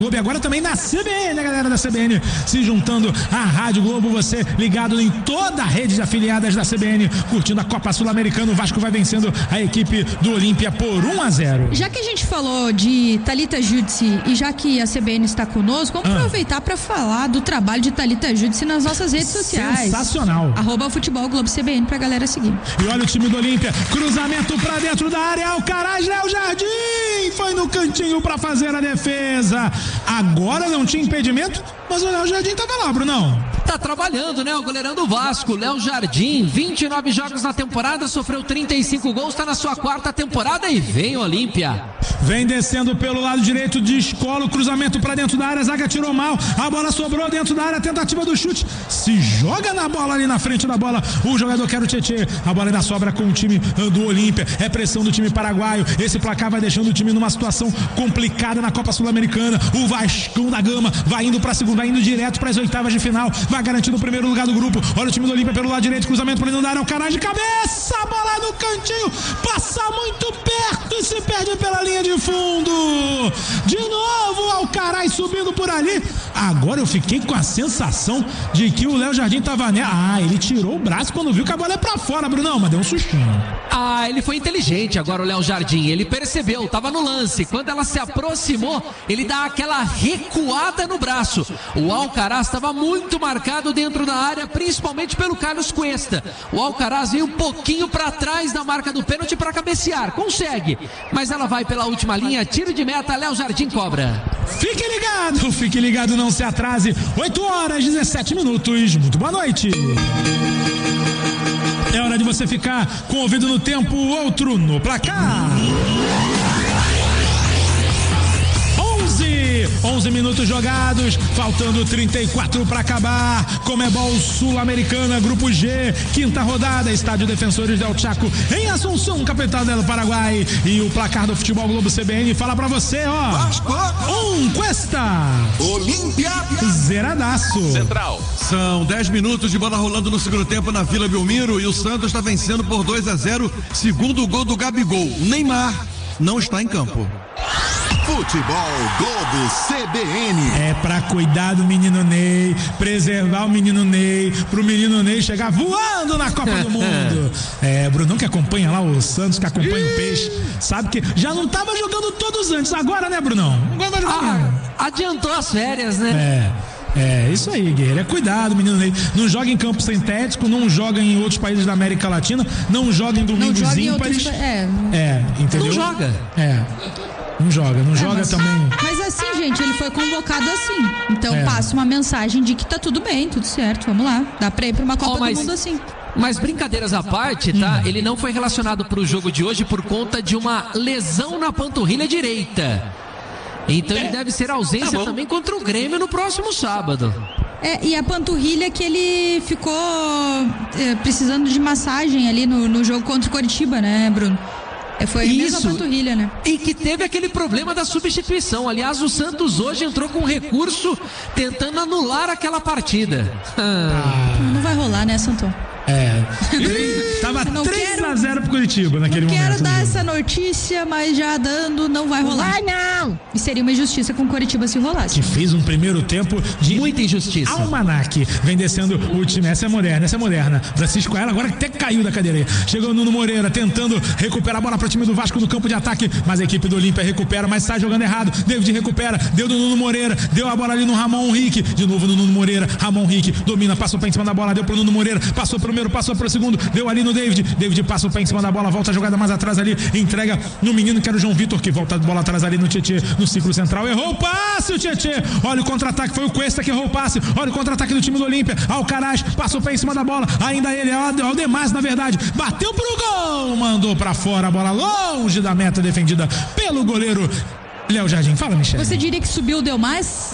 Globo e agora também na CBN, né, galera da CBN se juntando à Rádio Globo, você ligado em toda a rede de afiliadas da CBN, curtindo a Copa Sul-Americana. O Vasco vai vencendo a equipe do Olímpia por 1-0. Já que a gente falou de Thalita Judici e já que a CBN está conosco, vamos aproveitar para falar do trabalho de Thalita Judici nas nossas redes sociais. Sensacional. @Futebol Globo CBN pra galera seguir. E olha o time do Olímpia, cruzamento pra dentro da área, Alcaraz, Léo Jardim foi no cantinho pra fazer a defesa. Agora não tinha impedimento, mas o Léo Jardim tava lá, Brunão. Tá trabalhando, né? O goleirão do Vasco, Léo Jardim, 29 jogos na temporada, sofreu 35 gols, tá na sua 4ª temporada e vem o Olímpia. Vem descendo pelo lado direito, descola o cruzamento pra dentro da área, a zaga tirou mal, a bola sobrou dentro da área, tentativa do chute, se joga na bola ali na frente da bola, o jogador quer o Tietê, a bola ainda sobra com o time do Olímpia, é pressão do time paraguaio, esse placar vai deixando o time numa situação complicada na Copa Sul-Americana. O Vascão da Gama vai indo pra segunda, vai indo direto pras oitavas de final, vai garantindo o primeiro lugar do grupo. Olha o time do Olímpia pelo lado direito, cruzamento pra dentro da área, o Alcaraz de cabeça, a bola no cantinho, passa muito perto e se perde pela linha de fundo. De novo o Alcaraz subindo por ali. Agora eu fiquei com a sensação de que o Léo Jardim tava nela. Ele tirou o braço quando viu que a bola é pra fora, Brunão, mas deu um sustinho. Ele foi inteligente agora, o Léo Jardim, ele percebeu, tava no lance, quando ela se aproximou, ele dá aquela recuada no braço. O Alcaraz estava muito marcado dentro da área, principalmente pelo Carlos Cuesta. O Alcaraz veio um pouquinho para trás da marca do pênalti para cabecear, consegue, mas ela vai pela última linha, tiro de meta, Léo Jardim cobra. Fique ligado, não se atrase. 8h17. Muito boa noite. É hora de você ficar com o ouvido no tempo, outro no placar. 11 minutos jogados, faltando 34 para acabar. Comebol Sul-Americana, Grupo G, 5ª rodada, Estádio Defensores del Chaco, em Assunção, capital do Paraguai. E o placar do Futebol Globo CBN fala pra você, ó. Vasco, Cuesta. Olímpia, zeradaço. Central. São 10 minutos de bola rolando no segundo tempo na Vila Belmiro e o Santos está vencendo por 2-0, segundo gol do Gabigol. Neymar não está em campo. Futebol Globo CBN. É pra cuidar do menino Ney, preservar o menino Ney, pro menino Ney chegar voando na Copa do Mundo. Brunão que acompanha lá o Santos, que acompanha o Peixe, sabe que já não tava jogando todos antes, agora, né, Brunão? Agora vai jogar. Adiantou as férias, né? Isso aí, guerreiro. É cuidado, menino Ney. Não joga em campo sintético, não joga em outros países da América Latina, não joga em domingos ímpares. Entendeu? Não joga. Não joga também. Mas assim, gente, ele foi convocado assim. Então passa uma mensagem de que tá tudo bem, tudo certo, vamos lá. Dá pra ir pra uma Copa do Mundo assim. Mas brincadeiras à parte, tá? Ele não foi relacionado pro jogo de hoje por conta de uma lesão na panturrilha direita. Então ele deve ser ausência também contra o Grêmio no próximo sábado. E a panturrilha que ele ficou precisando de massagem ali no jogo contra o Coritiba, né, Bruno? Foi a mesma panturrilha, né? E que teve aquele problema da substituição. Aliás, o Santos hoje entrou com recurso tentando anular aquela partida. Não vai rolar, né, Santão? Tava 3-0 pro Curitiba naquele momento. Quero dar essa notícia, mas já dando, não vai rolar. Vai não! E seria uma injustiça com o Coritiba se rolasse. Que fez um primeiro tempo de muita injustiça. Almanac. Vem descendo o time. Essa é moderna. Francisco Ela agora até caiu da cadeira aí. Chegou o Nuno Moreira tentando recuperar a bola pro time do Vasco no campo de ataque, mas a equipe do Olímpia recupera, mas sai jogando errado. David recupera, deu do Nuno Moreira, deu a bola ali no Ramon Henrique. De novo no Nuno Moreira. Ramon Henrique domina, passou pra em cima da bola, deu pro Nuno Moreira, passou pro primeiro, passou pro segundo, deu ali no David passa o pé em cima da bola, volta a jogada mais atrás ali, entrega no menino que era o João Vitor, que volta a bola atrás ali no Tietê, no ciclo central, errou o passe o Tietê, olha o contra-ataque, foi o Cuesta que errou o passe, olha o contra-ataque do time do Olímpia, Alcaraz, passa o pé em cima da bola, ainda ele, o Demais na verdade, bateu pro gol, mandou pra fora a bola longe da meta defendida pelo goleiro Léo Jardim. Fala, Michel. Você diria que subiu o Delmas?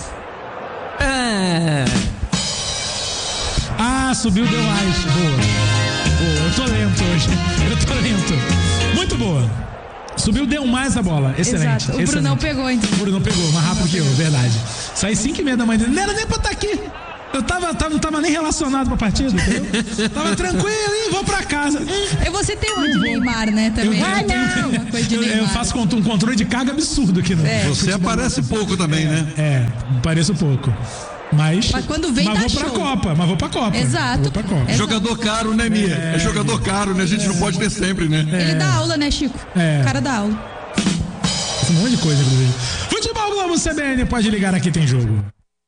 Subiu o Delmas, boa, eu tô lento hoje, muito boa, subiu, deu mais a bola, excelente. Exato. O Brunão pegou, então. O Brunão pegou, mais rápido que eu, verdade. Saí 5h30 da manhã, não era nem pra estar aqui. Eu não tava nem relacionado pra partida, entendeu? Tava tranquilo, vou pra casa. E você tem um de Neymar, né, também? Não! Uma coisa de Neymar. Eu faço um controle de carga absurdo aqui. Você aparece pouco também, né? Pareço pouco. Mas quando vem, vou pra Copa. Mas vou pra Copa. Exato. Jogador caro, né, Mia? É jogador caro, né? A gente não pode ter sempre, né? Ele dá aula, né, Chico? O cara dá aula. Um monte de coisa, inclusive. Futebol Globo CBN, pode ligar aqui, tem jogo.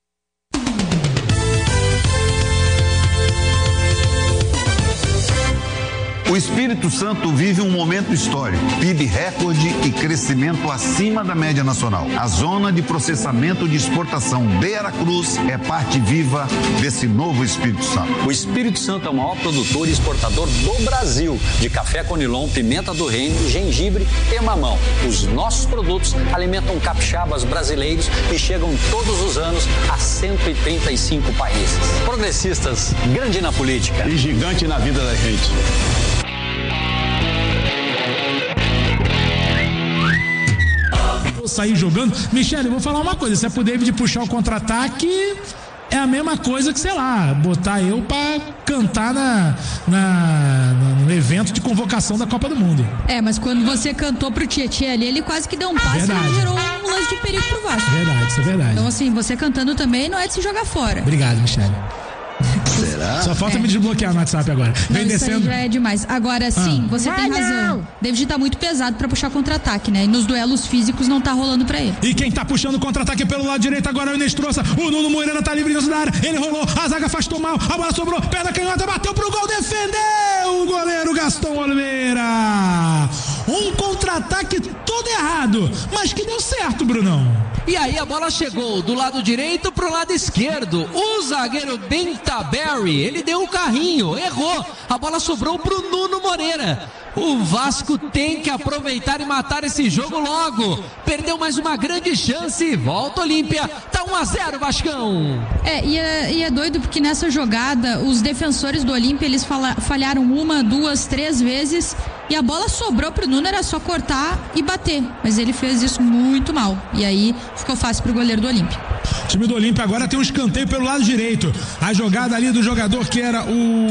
O Espírito Santo vive um momento histórico, PIB recorde e crescimento acima da média nacional. A zona de processamento de exportação de Aracruz é parte viva desse novo Espírito Santo. O Espírito Santo é o maior produtor e exportador do Brasil de café conilon, pimenta do reino, gengibre e mamão. Os nossos produtos alimentam capixabas brasileiros e chegam todos os anos a 135 países. Progressistas, grande na política E gigante na vida da gente. Sair jogando. Michele, eu vou falar uma coisa. Se é pro David puxar o contra-ataque, é a mesma coisa que, sei lá, botar eu pra cantar no evento de convocação da Copa do Mundo. Mas quando você cantou pro Tietê ali, ele quase que deu um passe e gerou um lance de perigo pro Vasco. Verdade, isso é verdade. Então, assim, você cantando também não é de se jogar fora. Obrigado, Michele. Será? Só falta me desbloquear no WhatsApp agora. Vem descendo. Isso aí já é demais. Agora sim, você tem razão. David tá muito pesado pra puxar contra-ataque, né? E nos duelos físicos não tá rolando pra ele. E quem tá puxando o contra-ataque pelo lado direito agora é o Inês Trouxa. O Nuno Moreira tá livre dentro da área. Ele rolou, a zaga afastou mal, a bola sobrou, perna canhota, bateu pro gol, defendeu o goleiro Gaston Oliveira. Um contra-ataque todo errado, mas que deu certo, Brunão. E aí a bola chegou do lado direito pro lado esquerdo. O zagueiro Bentaberry, ele deu o carrinho, errou. A bola sobrou pro Nuno Moreira. O Vasco tem que aproveitar e matar esse jogo logo. Perdeu mais uma grande chance. Volta Olímpia. Tá 1-0 Vascão. E é doido porque nessa jogada os defensores do Olímpia eles falharam 1, 2, 3 vezes. E a bola sobrou pro Nuno, era só cortar e bater. Mas ele fez isso muito mal. E aí ficou fácil pro goleiro do Olímpia. O time do Olímpia agora tem um escanteio pelo lado direito. A jogada ali do jogador que era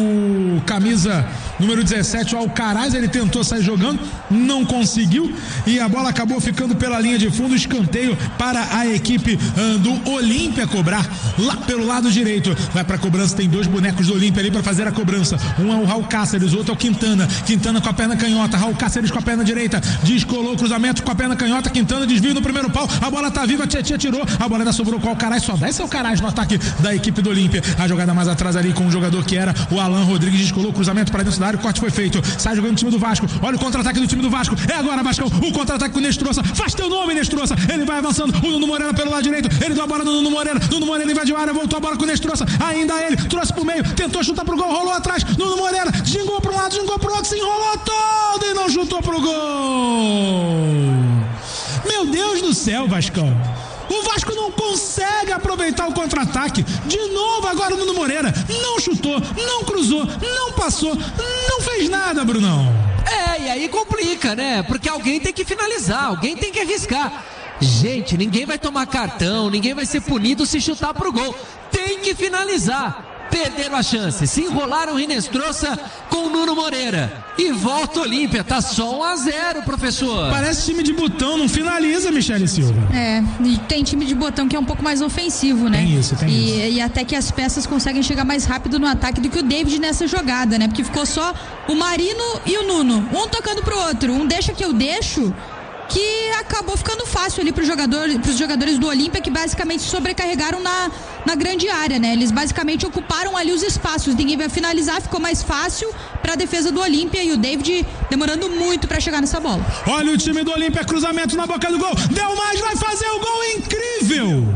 o camisa número 17, o Alcaraz, ele tentou sair jogando, não conseguiu e a bola acabou ficando pela linha de fundo. Escanteio para a equipe do Olímpia cobrar lá pelo lado direito. Vai pra cobrança, tem 2 bonecos do Olímpia ali para fazer a cobrança. Um é o Raul Cáceres, o outro é o Quintana. Quintana com a perna canhota, Raul Cáceres com a perna direita, descolou o cruzamento com a perna canhota, Quintana desvio no primeiro pau, a bola tá viva, Tietê tirou, a bola ainda sobrou com o Alcaraz, só dá esse Alcaraz no ataque da equipe do Olímpia. A jogada mais atrás ali com o jogador que era o Alan Rodrigues, descolou o cruzamento para dentro da área, o corte foi feito, sai jogando o time do Vasco, olha o contra-ataque do time do Vasco, é agora Vascão, o contra-ataque com o Nestroça, faz teu nome Nestroça, ele vai avançando, o Nuno Moreira pelo lado direito, ele deu a bola no Nuno Moreira invadiu a área, voltou a bola com o Nestroça, ainda ele, trouxe pro meio, tentou chutar pro gol, rolou atrás, Nuno Moreira, gingou pro lado, gingou pro outro, se enrolou todo e não chutou pro gol. Meu Deus do céu, Vascão. O Vasco não consegue aproveitar o contra-ataque. De novo agora o Nuno Moreira. Não chutou, não cruzou, não passou, não fez nada, Brunão. E aí complica, né? Porque alguém tem que finalizar, alguém tem que arriscar. Gente, ninguém vai tomar cartão, ninguém vai ser punido se chutar pro gol. Tem que finalizar. Perderam a chance, se enrolaram o Inestroça com o Nuno Moreira. E volta Olímpia, tá só 1-0, professor. Parece time de botão, não finaliza, Michele Silva. E tem time de botão que é um pouco mais ofensivo, né? Tem isso. E até que as peças conseguem chegar mais rápido no ataque do que o David nessa jogada, né? Porque ficou só o Marino e o Nuno, um tocando pro outro, um deixa que eu deixo, que acabou ficando fácil ali pros jogadores do Olímpia, que basicamente sobrecarregaram na grande área, né? Eles basicamente ocuparam ali os espaços, ninguém vai finalizar, ficou mais fácil pra defesa do Olímpia e o David demorando muito pra chegar nessa bola. Olha o time do Olímpia, cruzamento na boca do gol, deu mais, vai fazer o gol, incrível!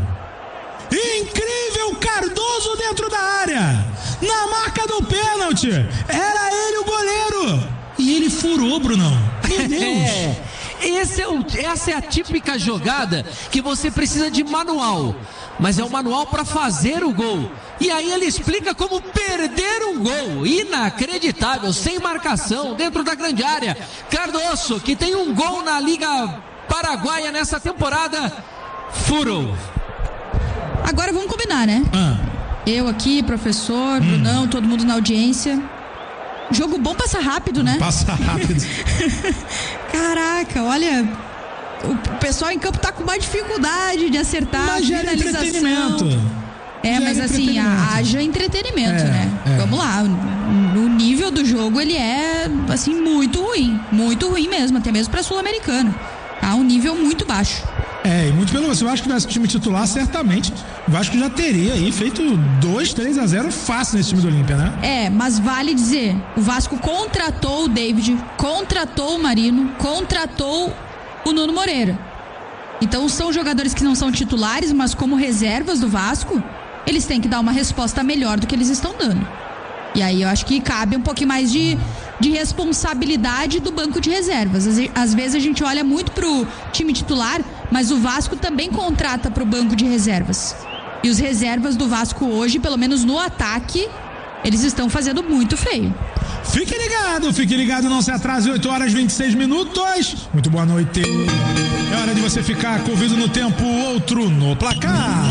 Incrível, Cardoso dentro da área, na marca do pênalti, era ele o goleiro, e ele furou, Brunão, meu Deus! Essa é a típica jogada que você precisa de manual, mas é o manual para fazer o gol. E aí ele explica como perder um gol. Inacreditável, sem marcação, dentro da grande área. Cardoso, que tem um gol na Liga Paraguaia nessa temporada, furou. Agora vamos combinar, né? Eu aqui, professor, Brunão, todo mundo na audiência. Jogo bom passa rápido, né? Passa rápido. Caraca, olha, o pessoal em campo tá com uma dificuldade de acertar a finalização. Entretenimento. Mas assim, haja entretenimento, né? Vamos lá, o nível do jogo ele é assim muito ruim mesmo, até mesmo pra Sul-Americana. Tá um nível muito baixo. E muito pelo se o Vasco tivesse time titular, certamente o Vasco já teria aí feito 2-3-0 fácil nesse time do Olímpia, né? Mas vale dizer, o Vasco contratou o David, contratou o Marino, contratou o Nuno Moreira. Então são jogadores que não são titulares, mas como reservas do Vasco, eles têm que dar uma resposta melhor do que eles estão dando. E aí eu acho que cabe um pouquinho mais de responsabilidade do banco de reservas. Às vezes a gente olha muito pro time titular, mas o Vasco também contrata pro banco de reservas. E os reservas do Vasco hoje, pelo menos no ataque, eles estão fazendo muito feio. Fique ligado, não se atrase, 8h26. Muito boa noite. É hora de você ficar com o vídeo no tempo, outro no placar.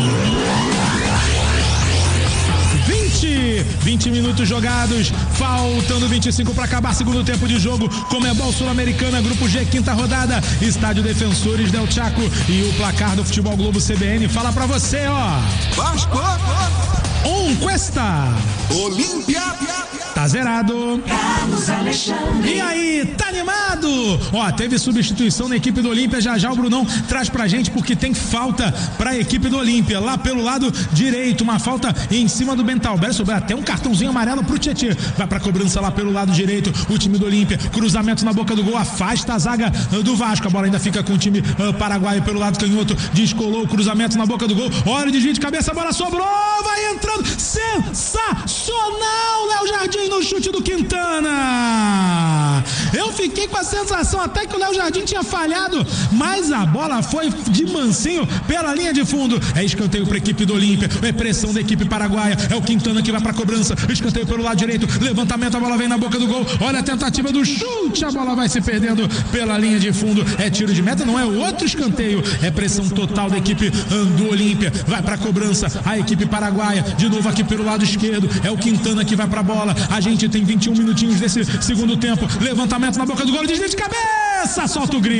20 minutos jogados, faltando 25 para acabar segundo tempo de jogo. Comebol Sul-Americana, Grupo G, quinta rodada, Estádio Defensores del Chaco. E o placar do Futebol Globo CBN fala pra você, ó. Vasco! Cuesta. Olímpia. Tá zerado. Carlos Alexandre. E aí, tá animado? Teve substituição na equipe do Olímpia. Já o Brunão traz pra gente, porque tem falta pra equipe do Olímpia. Lá pelo lado direito, uma falta em cima do Bentalber. Sobrou até um cartãozinho amarelo pro Tietê. Vai pra cobrança lá pelo lado direito. O time do Olímpia, cruzamento na boca do gol, afasta a zaga do Vasco. A bola ainda fica com o time paraguaio pelo lado canhoto. Descolou o cruzamento na boca do gol. Olha o desvio de cabeça, a bola sobrou. Vai entrando. Sensacional, Léo Jardim no chute do Quintana. Eu fiquei com a sensação até que o Léo Jardim tinha falhado, mas a bola foi de mansinho pela linha de fundo. É escanteio para a equipe do Olímpia, é pressão da equipe paraguaia, é o Quintana que vai para a cobrança, escanteio pelo lado direito, levantamento, a bola vem na boca do gol, olha a tentativa do chute, a bola vai se perdendo pela linha de fundo, é tiro de meta, não é outro escanteio, é pressão total da equipe do Olímpia, vai para a cobrança, a equipe paraguaia, de novo aqui pelo lado esquerdo, é o Quintana que vai para a bola, a gente tem 21 minutinhos desse segundo tempo, levantamento na boca do gol, desvio de cabeça, solta o grito.